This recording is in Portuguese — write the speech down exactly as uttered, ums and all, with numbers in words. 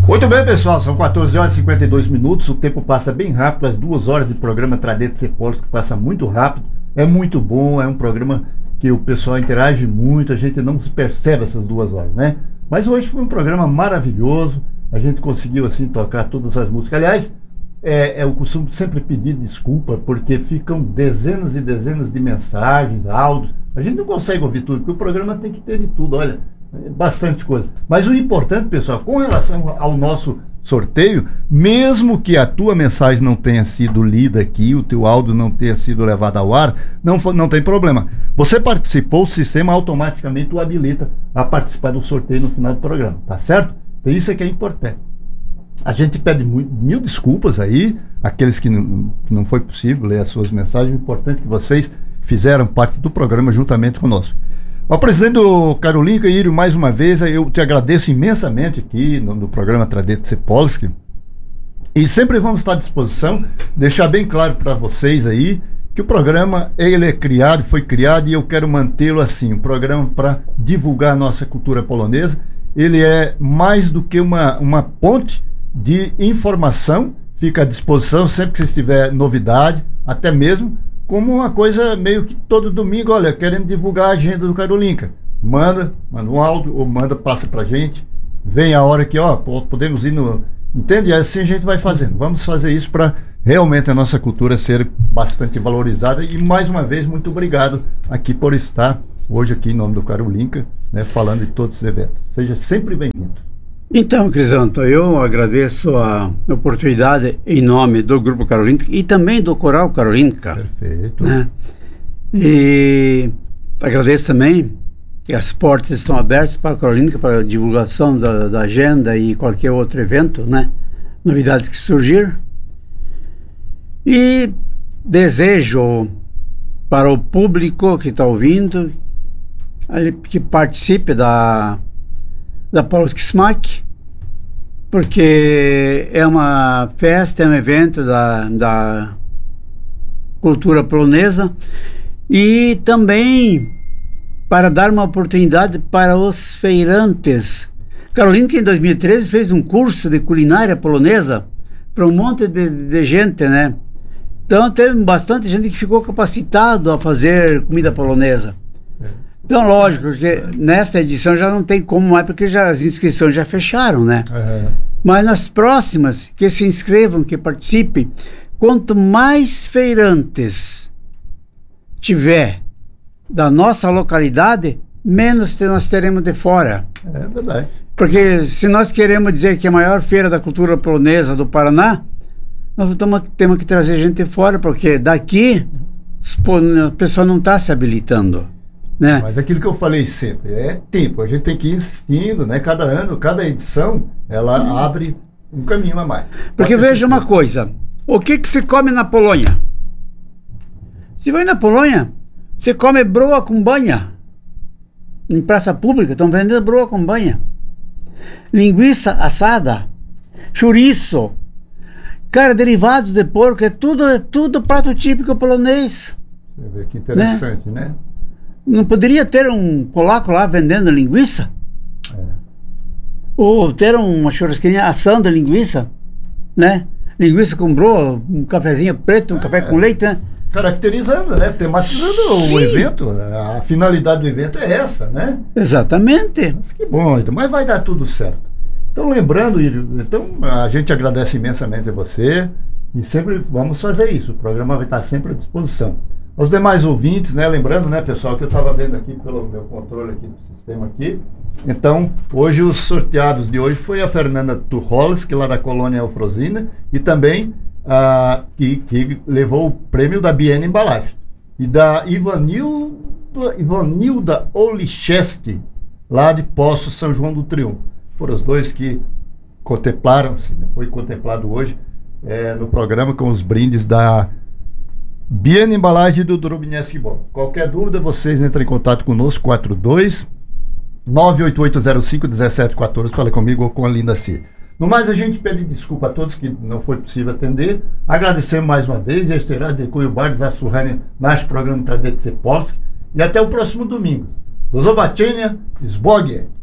Muito bem, pessoal, são quatorze horas e cinquenta e dois minutos, o tempo passa bem rápido, as duas horas de programa Tradete Polski que passa muito rápido, é muito bom, é um programa que o pessoal interage muito, a gente não se percebe essas duas horas, né? Mas hoje foi um programa maravilhoso, a gente conseguiu assim tocar todas as músicas. Aliás, é, é eu costumo sempre pedir desculpa, porque ficam dezenas e dezenas de mensagens, áudios, a gente não consegue ouvir tudo, porque o programa tem que ter de tudo, olha, bastante coisa. Mas o importante, pessoal, com relação ao nosso sorteio, mesmo que a tua mensagem não tenha sido lida aqui, o teu áudio não tenha sido levado ao ar, não, não tem problema. Você participou, o sistema automaticamente o habilita a participar do sorteio no final do programa, tá certo? Então isso é que é importante. A gente pede muito, mil desculpas aí, aqueles que não, que não foi possível ler as suas mensagens. O importante é que vocês fizeram parte do programa juntamente conosco. Ó, presidente do Karolinka, Írio, mais uma vez, eu te agradeço imensamente aqui no, no programa Tradete Polski. E sempre vamos estar à disposição, deixar bem claro para vocês aí que o programa, ele é criado, foi criado e eu quero mantê-lo assim, um programa para divulgar a nossa cultura polonesa. Ele é mais do que uma, uma ponte de informação, fica à disposição sempre que vocês tiverem novidade, até mesmo como uma coisa meio que todo domingo, olha, querendo divulgar a agenda do Karolinka. Manda, manda um áudio, ou manda, passa pra gente. Vem a hora que, ó, podemos ir no... Entende? E assim a gente vai fazendo. Vamos fazer isso para realmente a nossa cultura ser bastante valorizada. E mais uma vez, muito obrigado aqui por estar hoje aqui em nome do Karolinka, né, falando de todos os eventos. Seja sempre bem-vindo. Então, Crisanto, eu agradeço a oportunidade em nome do Grupo Karolinka e também do Coral Karolinka. Perfeito. Né? E agradeço também que as portas estão abertas para a Karolinka, para a divulgação da, da agenda e qualquer outro evento, né? Novidades que surgir. E desejo para o público que está ouvindo que participe da da Polski Smack, porque é uma festa, é um evento da, da cultura polonesa, e também para dar uma oportunidade para os feirantes. Karolinka em dois mil e treze fez um curso de culinária polonesa para um monte de, de gente, né? Então teve bastante gente que ficou capacitado a fazer comida polonesa. Então, lógico, que nesta edição já não tem como mais, porque já, as inscrições já fecharam, né? Uhum. Mas nas próximas, que se inscrevam, que participem, quanto mais feirantes tiver da nossa localidade, menos nós teremos de fora. É verdade. Porque se nós queremos dizer que é a maior feira da cultura polonesa do Paraná, nós tamo, temos que trazer gente de fora, porque daqui o pessoal não está se habilitando. Né? Mas aquilo que eu falei sempre, é tempo, a gente tem que ir insistindo, né? Cada ano, cada edição, ela hum. abre um caminho a mais. Porque veja uma coisa, o que que se come na Polônia? Se vai na Polônia, você come broa com banha. Em praça pública estão vendendo broa com banha. Linguiça assada, chouriço, cara, derivados de porco, é tudo, é tudo prato típico polonês. Você vê que interessante, né? né? Não poderia ter um polaco lá vendendo linguiça? É. Ou ter uma churrasqueirinha assando linguiça, né? Linguiça com broa, um cafezinho preto, um é. café com leite, né? Caracterizando, né? Tematizando Sim. o evento. A finalidade do evento é essa, né? Exatamente. Mas que bom, mas vai dar tudo certo. Então, lembrando, então, a gente agradece imensamente a você e sempre vamos fazer isso. O programa vai estar sempre à disposição. Aos demais ouvintes, né, lembrando, né, pessoal, que eu estava vendo aqui pelo meu controle aqui do sistema aqui. Então, hoje os sorteados de hoje foi a Fernanda Tucholsky, lá da colônia Eufrosina, e também a que, que levou o prêmio da Biene Embalagem. E da Ivanilda, Ivanilda Oliszewski, lá de Poços São João do Triunfo. Foram os dois que contemplaram, foi contemplado hoje é, no programa com os brindes da Biene Embalagem do Drobinski Bom. Qualquer dúvida, vocês entrem em contato conosco, quatro dois nove oito oito zero cinco um sete um quatro. Fala comigo ou com a Linda C. No mais, a gente pede desculpa a todos que não foi possível atender. Agradecemos mais uma vez. Este era de Cunho Bar za słuchanie nasz program Tradete Polski. E até o próximo domingo. Do zobaczenia, z Bogiem!